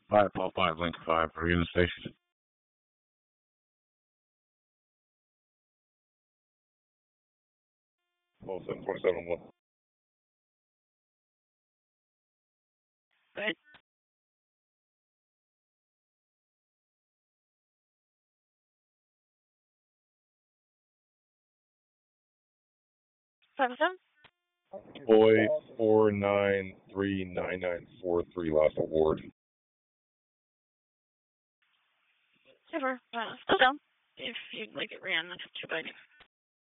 5 Paul 5 Link 5. Are you in the station? Paul 7.71. Good. Seven. Boy 4939943 lost award. Super. Still down. If you'd like it ran, that's too bad.